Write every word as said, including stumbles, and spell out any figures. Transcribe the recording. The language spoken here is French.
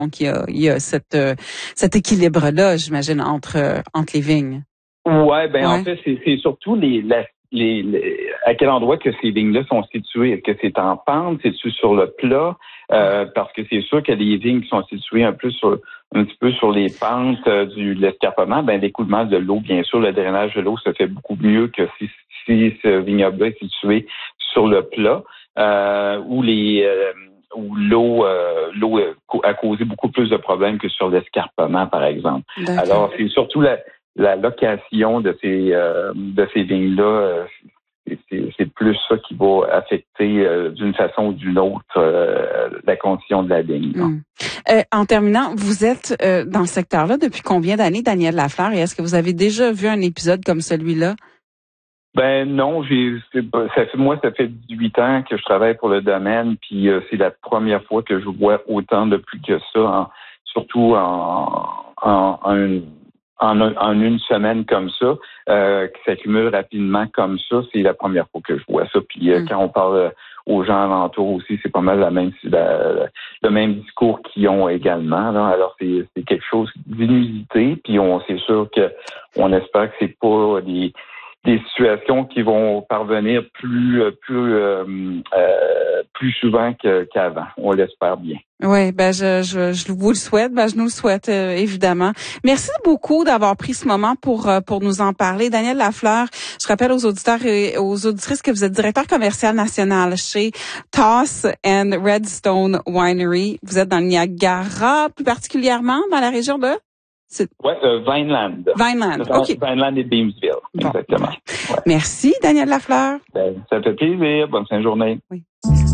Donc, il y a, il y a cette, euh, cet équilibre-là, j'imagine, entre, euh, entre les vignes. Ouais, ben ouais. en fait, c'est, c'est surtout les, la, les, les, à quel endroit que ces vignes-là sont situées. Est-ce que c'est en pente, c'est-tu sur le plat? Euh, parce que c'est sûr que les vignes qui sont situées un peu sur, un petit peu sur les pentes euh, du de l'escarpement, ben l'écoulement de l'eau, bien sûr, le drainage de l'eau se fait beaucoup mieux que si, si ce vignoble-là est situé sur le plat, euh, où les euh, où l'eau euh, l'eau a causé beaucoup plus de problèmes que sur l'escarpement, par exemple. D'accord. Alors, c'est surtout la, la location de ces euh, de ces vignes-là, euh, c'est, c'est plus ça qui va affecter euh, d'une façon ou d'une autre euh, la condition de la vigne. Mmh. Euh, en terminant, vous êtes euh, dans ce secteur-là depuis combien d'années, Daniel Lafleur, et est-ce que vous avez déjà vu un épisode comme celui-là? Ben non, j'ai ça fait moi ça fait dix-huit ans que je travaille pour le domaine, puis euh, c'est la première fois que je vois autant de pluie que ça, en, surtout en, en, en, en, en une semaine comme ça, euh, qui s'accumule rapidement comme ça. C'est la première fois que je vois ça. Puis euh, mm. quand on parle aux gens alentours aussi, c'est pas mal la même la, le même discours qu'ils ont également. Là. Alors c'est, c'est quelque chose d'inusité. Puis on c'est sûr que on espère que c'est pas des des situations qui vont parvenir plus plus euh, euh, plus souvent que, qu'avant. On l'espère bien. Oui, ben je, je je vous le souhaite, ben je nous le souhaite euh, évidemment. Merci beaucoup d'avoir pris ce moment pour euh, pour nous en parler, Daniel Lafleur. Je rappelle aux auditeurs et aux auditrices que vous êtes directeur commercial national chez Toss and Redstone Winery. Vous êtes dans le Niagara, plus particulièrement dans la région de Oui, euh, Vineland. Vineland, OK. Vineland et Beamsville, bon. Exactement. Ouais. Merci, Daniel Lafleur. Ben, ça fait plaisir. Bonne fin de journée. Oui.